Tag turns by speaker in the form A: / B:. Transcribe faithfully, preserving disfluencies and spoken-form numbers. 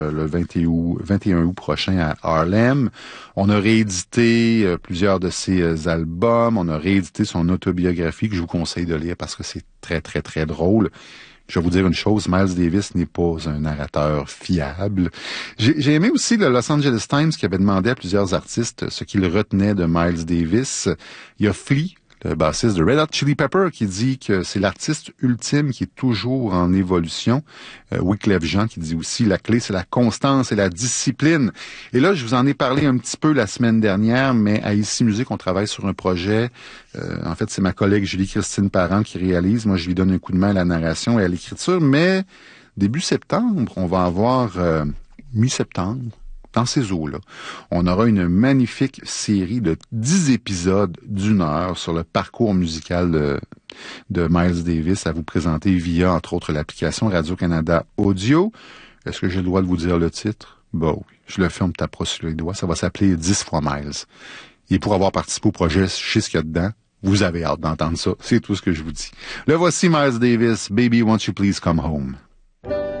A: le vingt et un août, vingt et un août prochain à Harlem. On a réédité euh, plusieurs de ses euh, albums. On a réédité son autobiographie que je vous conseille de lire parce que c'est très, très, très drôle. Je vais vous dire une chose, Miles Davis n'est pas un narrateur fiable. J'ai, j'ai aimé aussi le Los Angeles Times qui avait demandé à plusieurs artistes ce qu'ils retenaient de Miles Davis. Il y a Flea, le bassiste de Red Hot Chili Pepper, qui dit que c'est l'artiste ultime qui est toujours en évolution. Euh, Wyclef Jean qui dit aussi la clé, c'est la constance et la discipline. Et là, je vous en ai parlé un petit peu la semaine dernière, mais à Ici Musique, on travaille sur un projet. Euh, en fait, c'est ma collègue Julie-Christine Parent qui réalise. Moi, je lui donne un coup de main à la narration et à l'écriture. Mais début septembre, on va avoir euh, mi-septembre. Dans ces eaux-là, on aura une magnifique série de dix épisodes d'une heure sur le parcours musical de, de Miles Davis à vous présenter via, entre autres, l'application Radio-Canada Audio. Est-ce que j'ai le droit de vous dire le titre? Bah oui, je le ferme, tape pas sur les doigts. Ça va s'appeler dix fois Miles. Et pour avoir participé au projet, je sais ce qu'il y a dedans. Vous avez hâte d'entendre ça. C'est tout ce que je vous dis. Le voici, Miles Davis. Baby, won't you please come home?